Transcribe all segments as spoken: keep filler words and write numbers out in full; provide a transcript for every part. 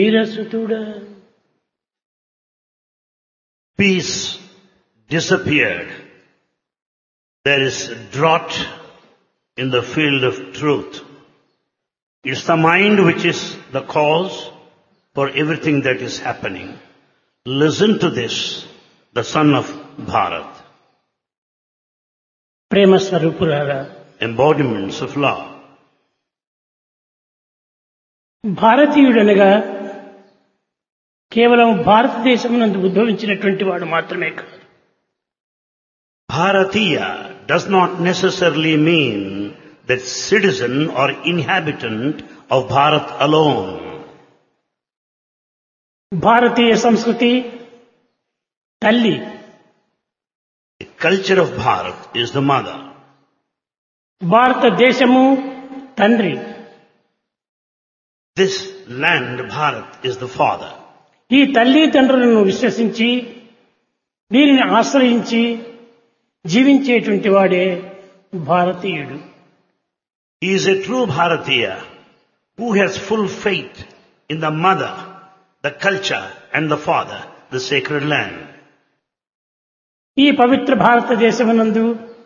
వీరసుతుడా Peace disappeared. There is drought in the field of truth. It's the mind which is the cause for everything that is happening. Listen to this, the son of Bharat, ప్రేమ స్వరూపులారా, embodiments of love. భారతీయుడనగా కేవలం భారతదేశం నందు ఉద్భవించినటువంటి వాడు మాత్రమే కాదు. Bharatiya does not necessarily mean that citizen or inhabitant of Bharat alone. భారతీయ సంస్కృతి తల్లి, The culture of Bharat is the mother. భారతదేశము తండ్రి. This land, Bharat, is the father. ఈ తల్లి తండ్రులను విశ్వసించి దీనిని ఆశ్రయించి జీవించేటువంటి వాడే భారతీయుడు. He is a true Bharatiya who has full faith in the mother, the culture and the father, the sacred land. ఈ పవిత్ర భారతదేశమునందు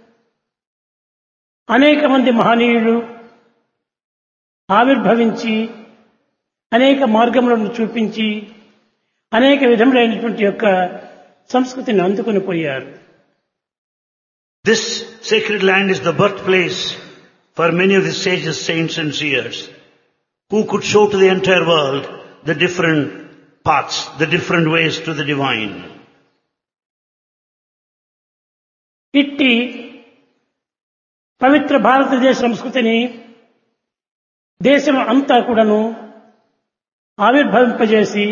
అనేక మంది మహనీయులు ఆవిర్భవించి అనేక మార్గములను చూపించి అనేక విధములైనటువంటి యొక్క సంస్కృతిని అందుకొని పోయారు. This sacred land is the birthplace for many of the sages, saints and seers who could show to the entire world the different paths, the different ways to the divine. ఇట్టి పవిత్ర భారతదేశ సంస్కృతిని దేశం అంతా కూడాను ఆవిర్భవింపజేసి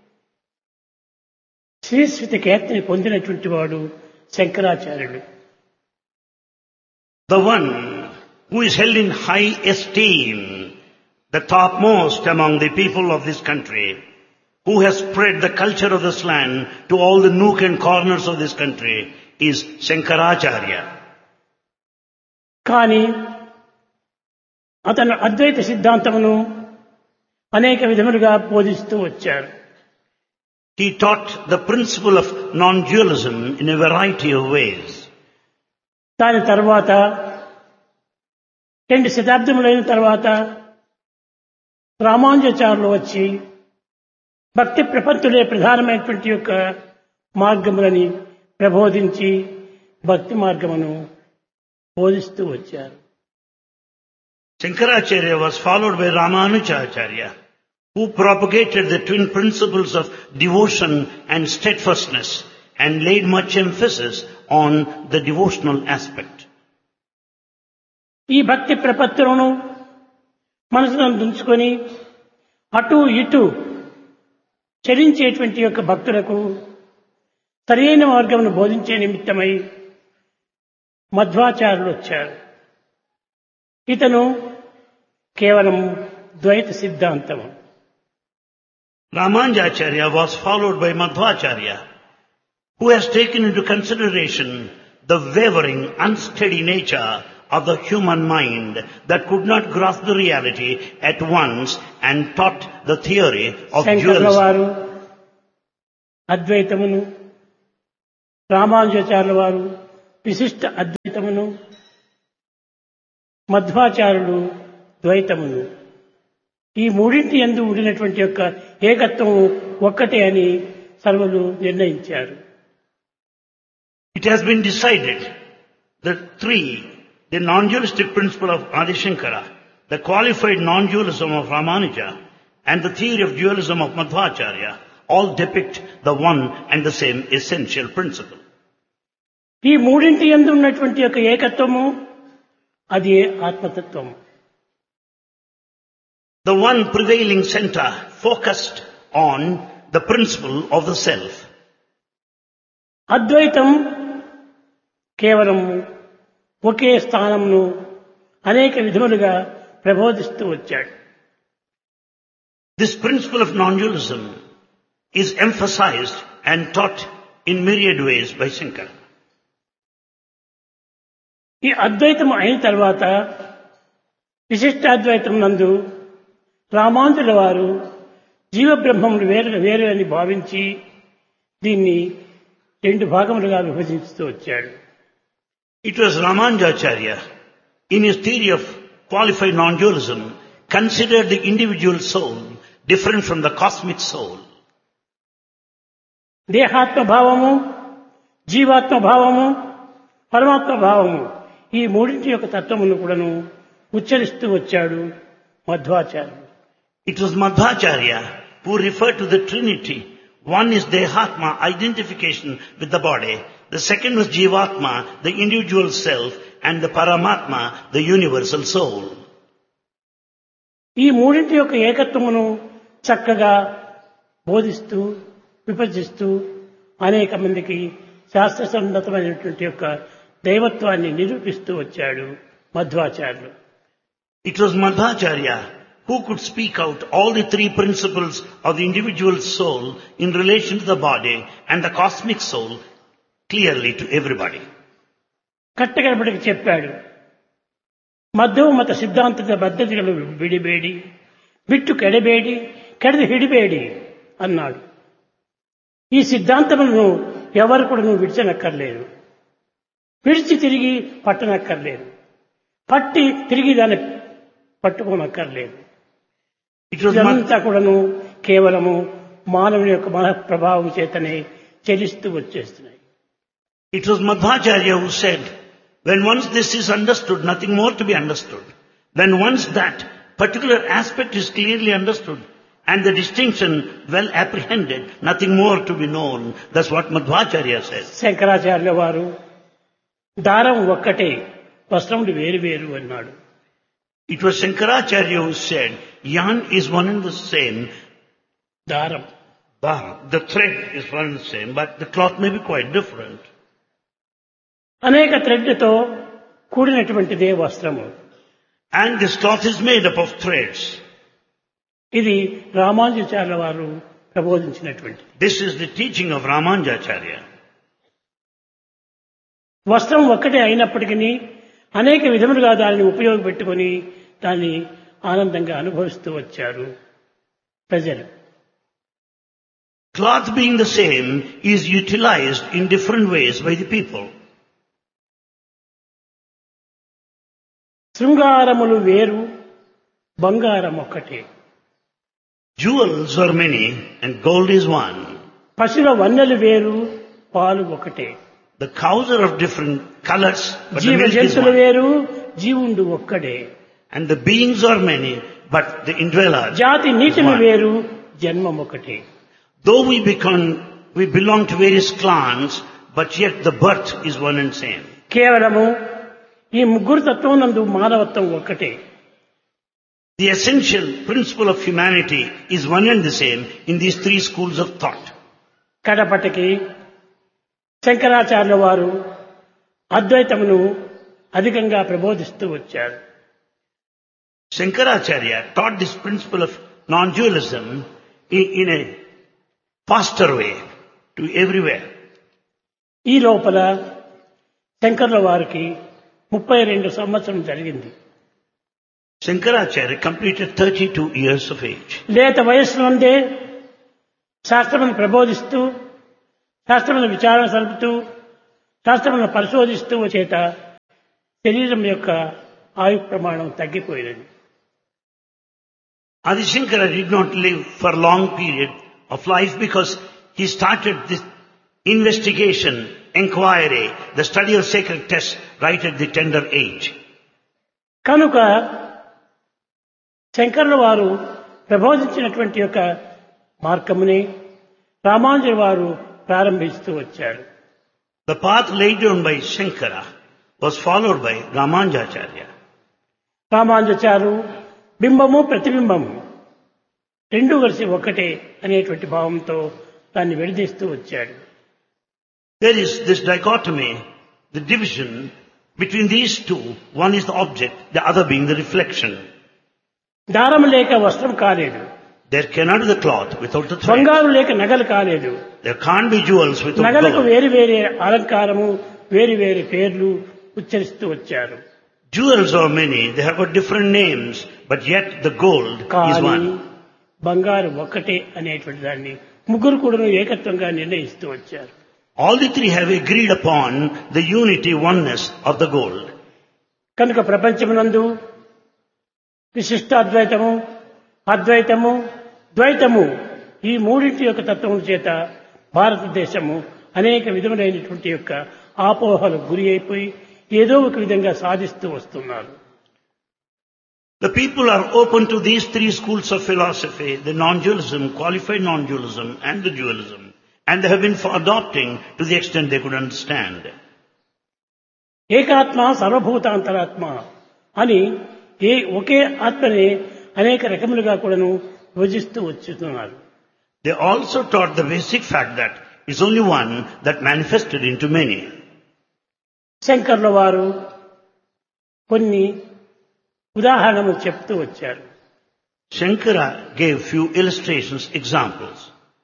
శ్రీశ్రుత కీర్తిని పొందినటువంటి వాడు శంకరాచార్యుడు. The one who is held in high esteem, the topmost among the people of this country, who has spread the culture of this land to all the nook and corners of this country, is Shankaracharya. కానీ అతను అద్వైత సిద్ధాంతమును అనేక విధములుగా బోధిస్తూ వచ్చారు. He taught the principle of non-dualism in a variety of ways. దాని తర్వాత రెండు శతాబ్దములైన తర్వాత రామానుజాచార్యులు వచ్చి భక్తి ప్రపత్తులే ప్రధానమైనటువంటి యొక్క మార్గములని ప్రబోధించి భక్తి మార్గమును బోధిస్తూ వచ్చారు. Shankaracharya was followed by Ramanujacharya, who propagated the twin principles of devotion and steadfastness and laid much emphasis on the devotional aspect. ఈ భక్తి ప్రపత్తులను మనసులో ఉంచుకొని అటు ఇటు చరించేటువంటి యొక్క భక్తులకు సరైన మార్గమును బోధించే నిమిత్తమై మధ్వాచార్యులు వచ్చారు. ఇతను కేవలం ద్వైత సిద్ధాంతము. Ramanujacharya was followed by Madhvacharya, who has taken into consideration the wavering, unsteady nature of the human mind that could not grasp the reality at once and taught the theory of శంకరుల dualism. వారు అద్వైతమును, రామానుజాచార్యుల వారు విశిష్ట అద్వైతమును, మధ్వాచార్యులు ద్వైతమును, ఈ మూడింటి యందు ఉండినటువంటి యొక్క ఏకత్వం ఒక్కటే అని సర్వులు నిర్ణయించారు. It has been decided that three, the non-dualistic principle of Adi Shankara, the qualified non-dualism of Ramanuja, and the theory of dualism of Madhvacharya, all depict the one and the same essential principle. ఈ మూడింటి యందు ఉన్నటువంటి యొక్క ఏకత్వము అది ఆత్మతత్వము. The one prevailing center focused on the principle of the self. అద్వైతం కేవలం ఒకే స్థానంను అనేక విధములుగా ప్రబోధిస్తూ వచ్చాడు. This principle of non-dualism is emphasized and taught in myriad ways by Shankara. ఈ అద్వైతం అయిన తర్వాత విశిష్టాద్వైతం నందు రామానుజుల వారు జీవబ్రహ్మములు వేరు వేరు అని భావించి దీన్ని రెండు భాగములుగా విభజిస్తూ వచ్చాడు. It was Ramanujacharya, in his theory of qualified non-dualism, considered the individual soul different from the cosmic soul. దేహాత్మ భావము, జీవాత్మ భావము, పరమాత్మ భావము ఈ మూడింటి యొక్క తత్వమును కూడాను ఉచ్చరిస్తూ వచ్చాడు మధ్వాచార్యుడు. It was Madhvacharya who referred to the Trinity. One is Dehatma, identification with the body. The second was Jivatma, the individual self, and the Paramatma, the universal soul. ఈ మూడింటి యొక్క ఏకత్వమును చక్కగా బోధిస్తూ విభజిస్తూ అనేక మందికి శాస్త్ర సమ్మతమైనటువంటి యొక్క దైవత్వాన్ని నిరూపిస్తూ వచ్చాడు మధ్వాచార్యులు. It was Madhvacharya who could speak out all the three principles of the individual soul in relation to the body and the cosmic soul clearly to everybody. కట్టగడపటికి చెప్పాడు. మధ్వ మత సిద్ధాంతದ పద్ధతిಗಳು విడిಬೇಡಿ, బిట్టు కెడಬೇಡಿ, కెడది హిడిಬೇಡಿ అన్నాడు. ఈ సిద్ధాంతములను ఎవరు కూడా నువ్వు విడిచనక్కర్లేదు, విడిచి తిరిగి పట్టనక్కర్లేదు, పట్టి తిరిగి దాన్ని పట్టుకోనక్కర్లేదు. ఇదంతా కూడాను కేవలము మానవుని యొక్క మన ప్రభావం చేతనే చెలిస్తూ వచ్చేస్తున్నాయి. It was Madhvacharya who said, when once this is understood, nothing more to be understood. When once that particular aspect is clearly understood and the distinction well apprehended, nothing more to be known. That's what Madhvacharya says. శంకరాచార్యుల వారు దారం ఒక్కటే, వస్త్రములు వేరు వేరు అన్నాడు. It was Shankaracharya who said, yarn is one and the same. దారం, The thread is one and the same, but the cloth may be quite different. అనేక థ్రెడ్లతో కూడినటువంటిదే వస్త్రము. And this cloth is made up of threads. ఇది రామానుజాచార్యుల వారు ప్రబోధించినటువంటిది. This is the teaching of Ramanujacharya. వస్త్రం ఒక్కటే అయినప్పటికీ అనేక విధములుగా దానిని ఉపయోగపెట్టుకొని దాన్ని ఆనందంగా అనుభవిస్తూ వచ్చారు ప్రజలు. Cloth being the same is utilized in different ways by the people. శృంగారములు వేరు, బంగారం ఒక్కటే. Jewels are many and gold is one. పశువుల వన్నెలు వేరు, పాలు ఒకటే. The cows are of different colors, but the జీవ milk is జంతువులు one. వేరు, జీవుండు ఒక్కడే. And the beings are many, but the indweller జాతి is నీతిని one. వేరు, జన్మం ఒకటే. Though we become, we belong to various clans, but yet the birth is one and same. కేవలము ఈ ముగ్గురు తత్వం నందు మానవత్వం ఒక్కటే. The essential principle of humanity is one and the same in these three schools of thought. కడపటికి శంకరాచార్యుల వారు అద్వైతమును అధికంగా ప్రబోధిస్తూ వచ్చారు. Shankaracharya taught this principle of non-dualism in, in a faster way to everywhere. ఈ లోపల శంకర్ల వారికి ముప్పై రెండు సంవత్సరం జరిగింది. Shankaracharya completed thirty-two years of age. లేత వయస్సు నుండే శాస్త్రమును ప్రబోధిస్తూ, శాస్త్రమును విచారణ సలుపుతూ, శాస్త్రమును పరిశోధిస్తూ చేత శరీరం యొక్క ఆయు ప్రమాణం తగ్గిపోయినది. Adi Shankara did not live for a long period of life because he started this investigation, inquiry, the study of sacred texts right at the tender age. కనుక శంకరుల వారు ప్రబోధించినటువంటి యొక్క మార్గముని రామానుజుల వారు ప్రారంభిస్తూ వచ్చారు. The path laid down by Shankara was followed by Ramanujacharya. రామానుజాచారు బింబము ప్రతిబింబము రెండు కలిసి ఒకటే అనేటువంటి భావంతో దాన్ని విడదీస్తూ వచ్చాడు. There is this dichotomy, the division between these two. One is the object, the other being the reflection. దారం లేక వస్త్రం కాలేదు, There cannot be the cloth without the thread. బంగారు లేక నగలు కాలేదు, There can't be jewels without నగలకు gold. వేరు వేరే అలంకారము, వేరు వేరే పేర్లు ఉచ్చరిస్తూ వచ్చారు. Jewels are many, they have got different names, but yet the gold is కానీ one. బంగారు ఒక్కటే అనేటువంటి దాన్ని ముగ్గురు కూడా ఏకత్వంగా నిర్ణయిస్తూ వచ్చారు. All the three have agreed upon the unity, oneness of the gold. కనుక ప్రపంచమునందు విశిష్ట అద్వైతము, అద్వైతము, ద్వైతము ఈ మూడింటి యొక్క తత్వముల చేత భారతదేశము అనేక విధములైనటువంటి యొక్క ఆపోహలకు గురి అయిపోయి ఏదో ఒక విధంగా సాధిస్తూ వస్తున్నారు. The people are open to these three schools of philosophy, the non-dualism, qualified non-dualism and the dualism, and they have been for adopting to the extent they could understand. ఏకాత్మ సర్వభూతాంతరాత్మ అని ఏ ఒకే ఆత్మని అనేక రకములుగా కూడాను విభజిస్తూ వచ్చుతున్నారు. They also taught the basic fact that is only one that manifested into many. శంకర్ల వారు కొన్ని ఉదాహరణలు చెప్తూ వచ్చారు. Shankara gave few illustrations, examples.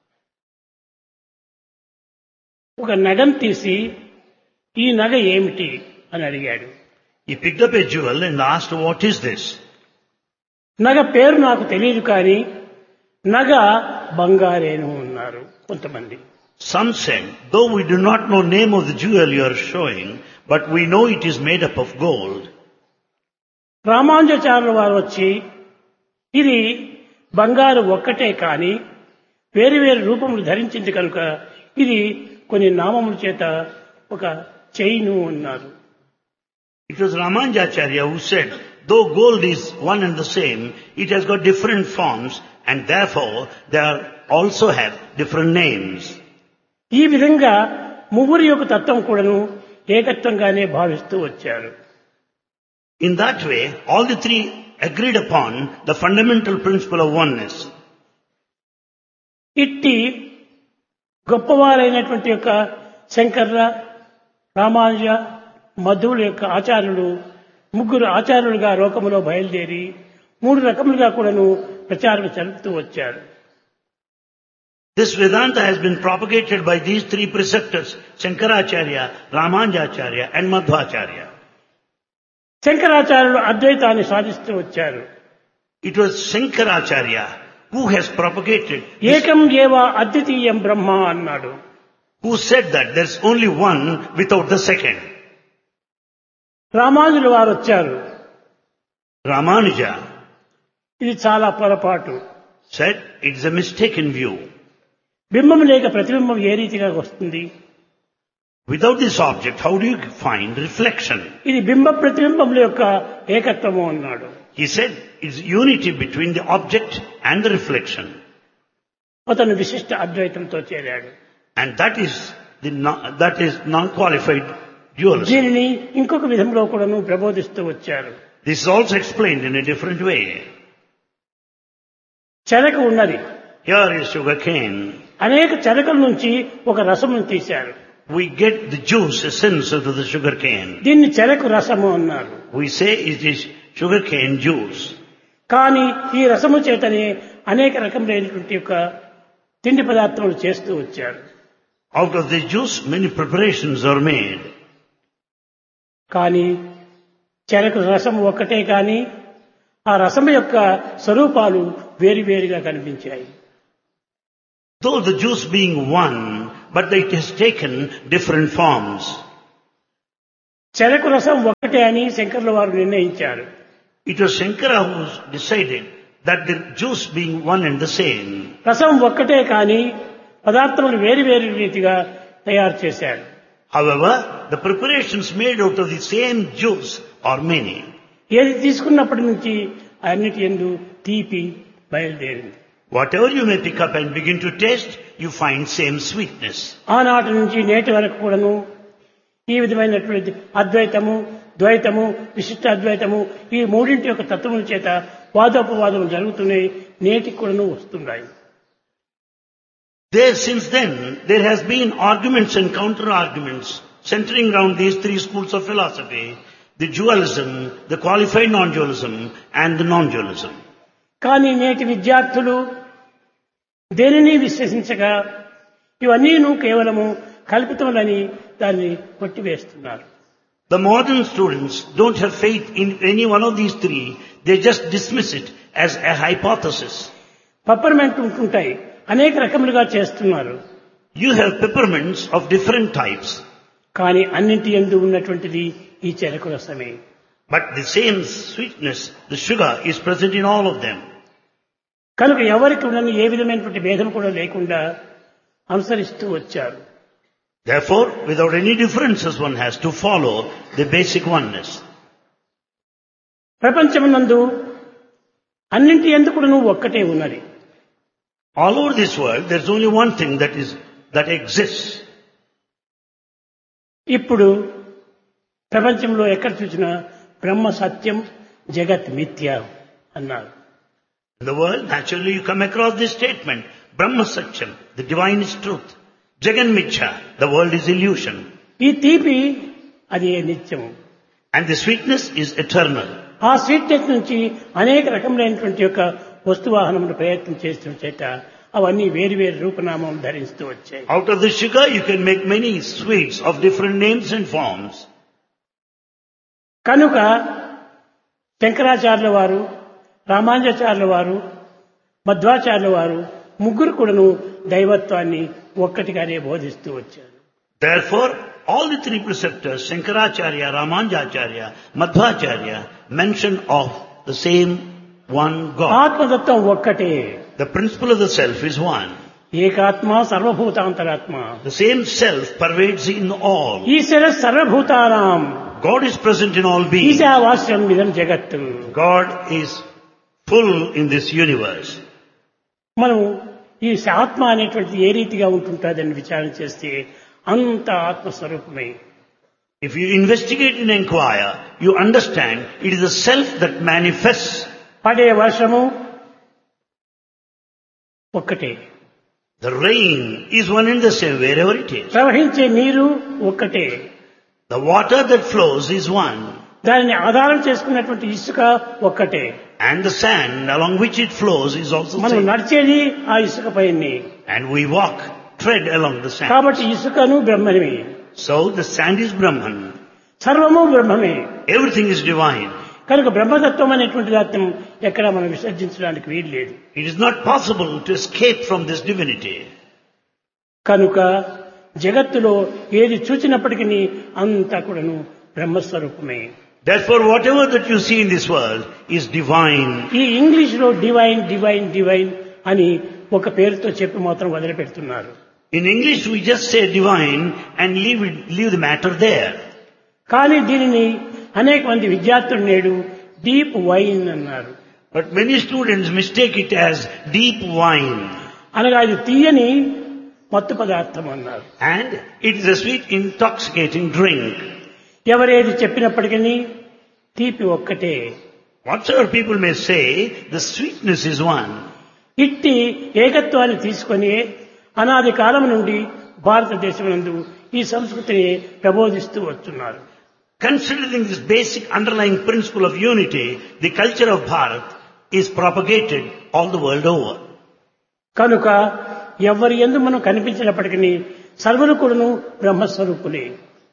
ఒక నగం తీసి ఈ నగ ఏమిటి అని అడిగాడు. He picked up a jewel and asked, what is this? నగ పేరు నాకు తెలియదు కానీ నగ బంగారేను అన్నారు కొంతమంది. Some said, though we do not know name of the jewel you are showing, but we know it is made up of gold. రామానుజాచార్యుల వారు వచ్చి ఇది బంగారు ఒక్కటే కానీ వేరు వేరు రూపములు ధరించింది కనుక ఇది కొన్ని నామముల చేత ఒక చైను అన్నారు. It was Ramanujacharya who said, though gold is one and the same, it has got different forms and therefore they are also have different names. ఈ విధంగా ముగ్గురి యొక్క తత్వం కూడాను ఏకత్వంగానే భావిస్తూ వచ్చారు. In that way, all the three agreed upon the fundamental principle of oneness. ఇట్టి గొప్పవారైనటువంటి యొక్క శంకర, రామానుజ, మధ్వుల యొక్క ఆచార్యులు ముగ్గురు ఆచార్యులుగా లోకములో బయలుదేరి మూడు రకములుగా కూడాను ప్రచారం జరుపుతూ వచ్చారు. This Vedanta has been propagated by these three preceptors, Shankaracharya, Ramanujacharya and Madhvacharya. శంకరాచార్యులు అద్వైతాన్ని సాధిస్తూ వచ్చారు. It was Shankaracharya who has propagated, ఏకం ఏవ అద్వితీయం బ్రహ్మ అన్నాడు. who said that there's only one without the second. రామానుజుల వారు వచ్చారు. Ramanuja ఇది చాలా పొరపాటు. said it's a mistaken view. బింబం లేక ప్రతిబింబం ఏ రీతిగా వస్తుంది? Without this object, how do you find reflection? ఇది బింబ ప్రతిబింబముల యొక్క ఏకత్వము అన్నాడు. He said it's unity between the object and the reflection. అతను విశిష్ట అద్వైతంతో చేరాడు. And that is the non, that is non-qualified dualism. దీనిని ఇంకొక విధంలో కూడాను ప్రబోధిస్తూ వచ్చారు. This is also explained in a different way. చెరకు ఉన్నది. Here is sugar cane. అనేక చెరకల నుంచి ఒక రసమును తీశారు. We get the juice, essence of the sugar cane. దీన్ని చెరకు రసము అన్నారు. We say it is sugar cane juice. కానీ ఈ రసము చేతనే అనేక రకములైనటువంటి యొక్క తిండి పదార్థములు చేస్తూ వచ్చారు. Out of the juice, many preparations are made. కానీ చెరకు రసం ఒక్కటే కానీ ఆ రసము యొక్క స్వరూపాలు వేరువేరుగా కనిపించాయి. Though the juice being one, but it has taken different forms. చెరకు రసం ఒక్కటే అని శంకర్ల వారు నిర్ణయించారు. It was Shankara who decided that the juice being one and the same. రసం ఒక్కటే కానీ పదార్థములు వేరు వేరు రీతిగా తయారు చేశారు. However, the preparations made out of the same juice are many. ఏది తీసుకున్నప్పటి నుంచి అన్నిటి యందు తీపి బయలుదేరింది. Whatever you may pick up and begin to taste, you find same sweetness. ఆనాటి నుంచి నేటి వరకు కూడాను ఈ విధమైనటువంటి అద్వైతము, ద్వైతము, విశిష్ట అద్వైతము ఈ మూడింటి యొక్క తత్వముల చేత వాదోపవాదములు జరుగుతున్నాయి. నేటికి కూడాను వస్తున్నాయి. There, since then, there has been arguments and counter-arguments centering around these three schools of philosophy, the dualism, the qualified non-dualism, and the non-dualism. కానీ నేటి విద్యార్థులు దేనిని విశ్వసించగా ఇవన్నీను కేవలము కల్పితములని దాన్ని కొట్టివేస్తున్నారు. The modern students don't have faith in any one of these three. They just dismiss it as a hypothesis. Peppermint ఉంటుంటాయి, అనేక రకములుగా చేస్తున్నారు. You have peppermints of different types. కానీ అన్నింటి యందు ఉన్నటువంటిది ఈ చెరకు రసమే. But the same sweetness, the sugar, is present in all of them. కనుక ఎవరికి ఉన్నని ఏ విధమైనటువంటి భేదం కూడా లేకుండా అనుసరిస్తూ వచ్చారు. Therefore, without any differences, one has to follow the basic oneness. ప్రపంచమునందు అన్నింటి యందు కూడా నువ్వు ఒక్కటే ఉన్నది. All over this world, there's only one thing that is that exists. ఇప్పుడు ప్రపంచంలో ఎక్కడ చూసినా బ్రహ్మ సత్యం, జగత్ మిథ్య అన్నారు. In the world, naturally you come across this statement, Brahma Satyam, the divine is truth. Jagan Mithya, the world is illusion. ఈ తీపి అది నిత్యము. And the sweetness is eternal. ఆ స్వీట్నెస్ నుంచి అనేక రకములైనటువంటి యొక్క వస్తువాహనములు ప్రయత్నం చేస్తూ చేత అవన్నీ వేరు వేరు రూపనామం ధరిస్తూ వచ్చాయి. Out of the sugar you can make many sweets of different names and forms. కనుక శంకరాచార్యుల వారు, రామానుజాచార్యుల వారు, మధ్వాచార్యుల వారు ముగ్గురు కూడాను దైవత్వాన్ని ఒక్కటిగానే బోధిస్తూ వచ్చారు. Therefore, all the three preceptors, Shankaracharya, Ramanujacharya, Madhvacharya, mention of the same one God. ఆత్మతత్వం ఒక్కటే. The principle of the self is one. ఏకాత్మ సర్వభూతాంతరాత్మ. The same self pervades in all. ఈశ్వర సర్వభూతానాం. God is present in all beings. ఈశావాస్యం ఇదం జగత్తు. God is full in this universe. మనం ఈ ఆత్మ అనేటువంటిది ఏ రీతిగా ఉంటుంటుందని విచారణ చేస్తే అంత ఆత్మస్వరూపమే. If you investigate and inquire, you understand it is the self that manifests. పడే వర్షము ఒక్కటే. The rain is one and the same wherever it is. ప్రవహించే నీరు ఒక్కటే. The water that flows is one. దానిని ఆధారం చేసుకున్నటువంటి ఇసుక ఒక్కటే. And the sand along which it flows is also మనం same. నడిచేది ఆ ఇసుక పైనే. And we walk, tread along the sand. కాబట్టి ఇసుకను బ్రహ్మమే. So the sand is Brahman. సర్వము బ్రహ్మమే. Everything is divine. కనుక బ్రహ్మతత్వం అనేటువంటి దాన్ని ఎక్కడ మనం విసర్జించడానికి వీలు లేదు. It is not possible to escape from this divinity. కనుక జగత్తులో ఏది చూచినప్పటికీ అంతా కూడాను బ్రహ్మస్వరూపమే. Therefore, whatever that you see in this world is divine. ఈ ఇంగ్లీష్ లో డివైన్ డివైన్ డివైన్ అని ఒక పేరుతో చెప్పి మాత్రం వదిలిపెడుతున్నారు. In English, we just say divine and leave it, leave the matter there. కానీ దీనిని అనేక మంది విద్యార్థులు నేడు డీప్ వైన్ అన్నారు. But many students mistake it as deep wine. అనగా ఇది తీయని మత్తు పదార్థం అన్నారు. And it is a sweet, intoxicating drink. ఎవరేది చెప్పినప్పటికీ తీపి ఒక్కటే. Whatsoever people may say, the sweetness is one. ఇట్టి ఏకత్వాన్ని తీసుకొని అనాది కాలం నుండి భారతదేశం నందు ఈ సంస్కృతిని ప్రబోధిస్తూ వస్తున్నారు. Considering this basic underlying principle of unity, the culture of Bharat is propagated all the world over. కనుక ఎవరి యందు మనం కనిపించినప్పటికీ సర్వులు కూడాను బ్రహ్మస్వరూపులే.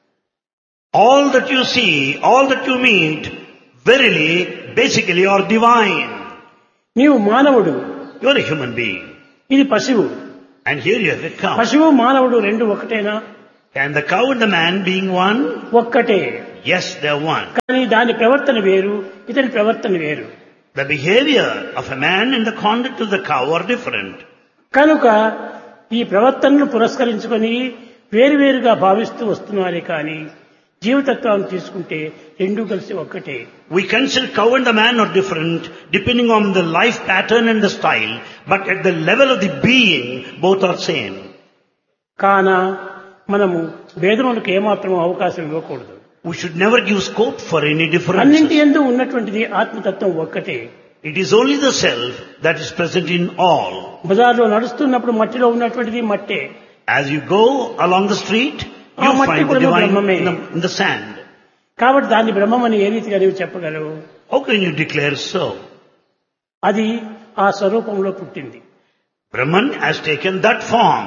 All that you see, all that you meet, verily, basically are divine. నీవు మానవుడు, You are a human being. ఇది పశువు. And here you have a cow. పశువు మానవుడు రెండు ఒకటేనా? And the cow and the man being one? ఒక్కటే. Yes, they are one. కానీ దాని ప్రవర్తన వేరు, ఇతని ప్రవర్తన వేరు. The behavior of a man and the conduct of the cow are different. కనుక ఈ ప్రవర్తనను పురస్కరించుకొని వేరువేరుగా భావిస్తూ వస్తున్నారే కానీ జీవతత్వాన్ని తీసుకుంటే రెండూ కలిసి ఒక్కటే. We consider cow and the man are different depending on the life pattern and the style, but at the level of the being, both are same. కాన మనము భేదములకు ఏమాత్రం అవకాశం ఇవ్వకూడదు. We should never give scope for any అన్నింటి differences. యందు ఉన్నటువంటిది ఆత్మతత్వం ఒక్కటే. It is only the self that is present in all. బజార్లో నడుస్తున్నప్పుడు మట్టిలో ఉన్నటువంటిది మట్టే. As you go along the street, you ఆ మట్టి find the కూడా divine బ్రహ్మమే. in the, in the sand. కాబట్టి దాన్ని బ్రహ్మమని ఏ రీతిగా నీవు చెప్పగలవు? How can you declare so? అది ఆ స్వరూపంలో పుట్టింది. Brahman has taken that form.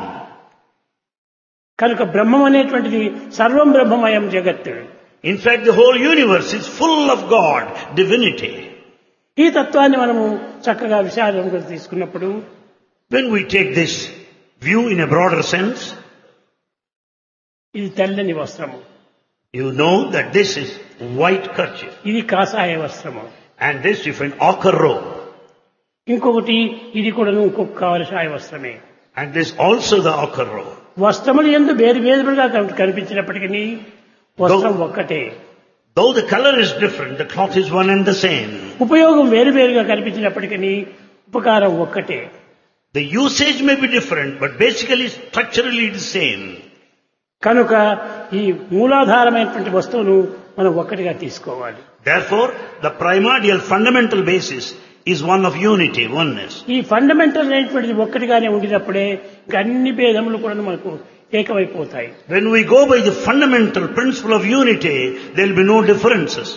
కనుక బ్రహ్మం అనేటువంటిది సర్వం బ్రహ్మమయం జగత్. In fact, the whole universe is full of God, divinity. ఈ తత్వాన్ని మనము చక్కగా విచారంగా తీసుకున్నప్పుడు When we take this view in a broader sense, ఇది తెల్లని వస్త్రము, you know that this is white kerchief ఇది కాషాయ వస్త్రము, and this different ochre robe, ఇంకొకటి ఇది కూడాను ఇంకొక కాషాయ వస్త్రమే. and this also the ochre robe. వస్త్రములు యందు వేరు వేరుగా కనిపించినప్పటికీ వస్త్రం ఒక్కటే. Though the color is different, the cloth is one and the same. ఉపయోగం వేరు వేరుగా కనిపించినప్పటికీ ఉపకారం ఒక్కటే. The usage may be different, but basically structurally the same. కనుక ఈ మూలాధారమైనటువంటి వస్తువును మనం ఒక్కటిగా తీసుకోవాలి. Therefore, the primordial fundamental basis is one of unity, oneness. ఈ ఫండమెంటల్ అయినటువంటిది ఒక్కటిగానే ఉండినప్పుడే ఇంకా అన్ని భేదములు కూడా మనకు ఏకమైపోతాయి. When we go by the fundamental principle of unity, there will be no differences.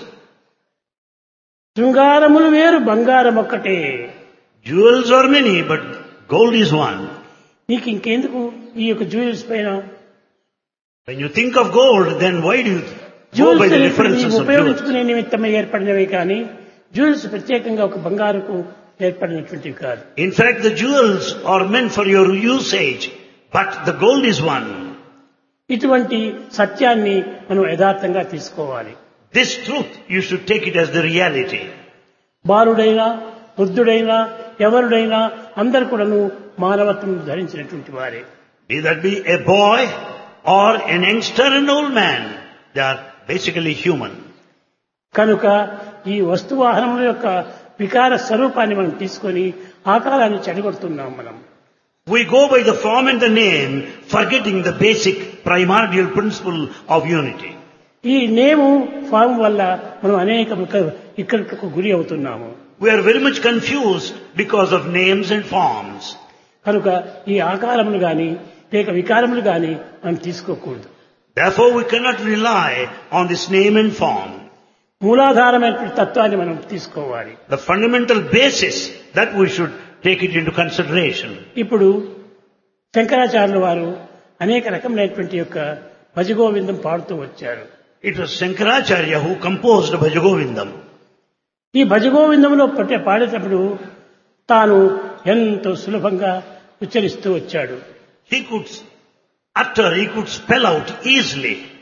శృంగారములు వేరు, బంగారం ఒక్కటే. Jewels are many, but gold is one. నీకు ఇంకెందుకు ఈ యొక్క జ్యువెల్స్ పైన? When you think of gold, then why do you go jewels by the అనేవి differences of jewels? ఉపయోగించుకునే నిమిత్తమై ఏర్పడినవి కానీ జ్యువెల్స్ ప్రత్యేకంగా ఒక బంగారుకు ఏర్పడినటువంటివి కాదు. In fact, the jewels are meant for your usage, but the gold is one. ఇటువంటి సత్యాన్ని మనం యథార్థంగా తీసుకోవాలి. This truth, you should take it as the reality. బాలుడైనా వృద్ధుడైనా ఎవరుడైనా అందరు కూడాను మానవత్వం ధరించినటువంటి వారే. Be that be a boy or an youngster and old man, they are basically human. కనుక ఈ వస్తువాహనముల యొక్క వికార స్వరూపాన్ని మనం తీసుకొని ఆకారాన్ని చెడగొడుతున్నాం మనం. We go by the form and the name, forgetting the basic primordial principle of unity. ఈ నేము ఫామ్ వల్ల మనం అనేక ఇక్కడికి గురి అవుతున్నాము. We are very much confused because of names and forms. కనుక ఈ ఆకారములు గాని లేక వికారములు గాని మనం తీసుకోకూడదు. Therefore, we cannot rely on this name and form. మూలాధారమైన తత్వాన్ని మనం తీసుకోవాలి. The fundamental basis that we should take it into consideration. ఇప్పుడు శంకరాచార్యుల వారు అనేక రకమైనటువంటి యొక్క భజగోవిందం పాడుతూ వచ్చారు. It was Shankaracharya who composed Bhajagovindam. ఈ భజగోవిందంలో పట్టే పాడేటప్పుడు తాను ఎంతో సులభంగా ఉచ్చరిస్తూ వచ్చాడు. He could utter, he could spell out easily